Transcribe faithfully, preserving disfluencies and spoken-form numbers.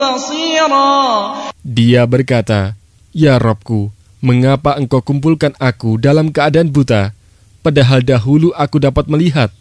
Dia berkata, "Ya Rabbku, mengapa engkau kumpulkan aku dalam keadaan buta, padahal dahulu aku dapat melihat?"